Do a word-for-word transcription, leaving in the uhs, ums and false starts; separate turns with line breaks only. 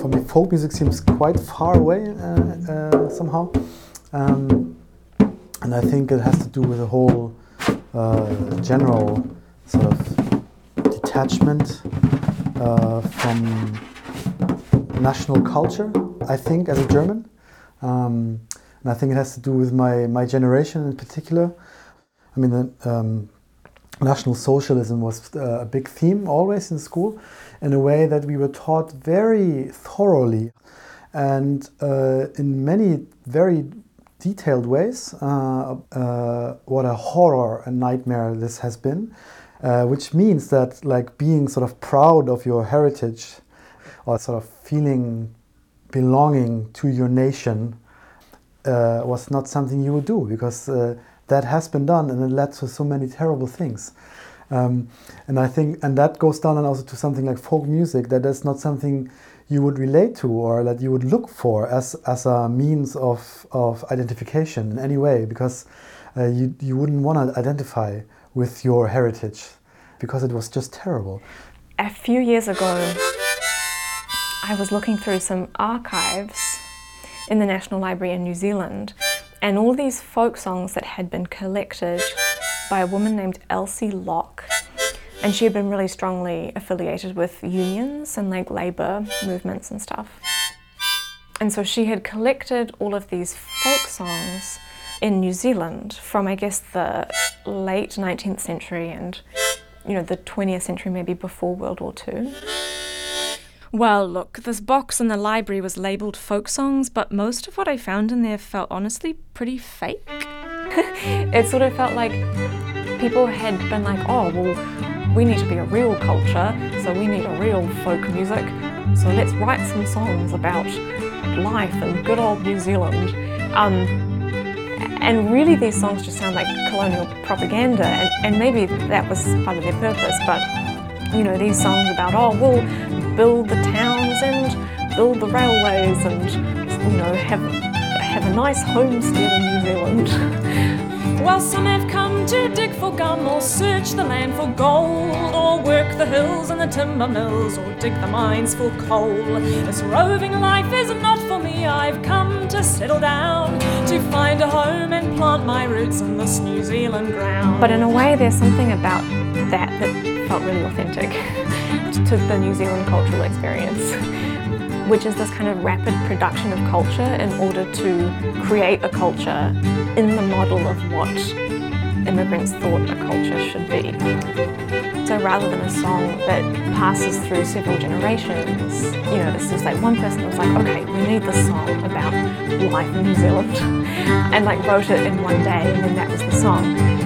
for me, folk music seems quite far away uh, uh, somehow. Um, and I think it has to do with the whole uh, general sort of detachment uh, from national culture, I think, as a German. Um, and I think it has to do with my, my generation in particular. I mean, the, um, National Socialism was uh, a big theme always in school, in a way that we were taught very thoroughly and uh, in many very detailed ways uh, uh, what a horror and nightmare this has been, uh, which means that like being sort of proud of your heritage or sort of feeling belonging to your nation uh, was not something you would do, because uh, that has been done and it led to so many terrible things. Um, and I think, and that goes down and also to something like folk music, that is not something you would relate to or that you would look for as, as a means of, of identification in any way, because uh, you, you wouldn't want to identify with your heritage because it was just terrible.
A few years ago, I was looking through some archives in the National Library in New Zealand, and all these folk songs that had been collected by a woman named Elsie Locke. And she had been really strongly affiliated with unions and like labour movements and stuff. And so she had collected all of these folk songs in New Zealand from, I guess, the late nineteenth century and, you know, the twentieth century, maybe before World War Two.
Well, look, this box in the library was labelled folk songs, but most of what I found in there felt honestly pretty fake.
It sort of felt like people had been like, oh, well, we need to be a real culture, so we need a real folk music, so let's write some songs about life in good old New Zealand. Um, and really these songs just sound like colonial propaganda, and, and maybe that was part of their purpose, but you know, these songs about, oh, we'll build the towns and build the railways and, you know, have, have a nice homestead in New Zealand.
Well, some have come to dig for gum or search the land for gold or work the hills and the timber mills or dig the mines for coal. This roving life is not for me. I've come to settle down, to find a home and plant my roots in this New Zealand ground.
But in a way, there's something about that that felt really authentic to the New Zealand cultural experience, which is this kind of rapid production of culture in order to create a culture in the model of what immigrants thought a culture should be. So rather than a song that passes through several generations, you know, it's just like one person was like, okay, we need this song about life in New Zealand, and like wrote it in one day, and then that was the song.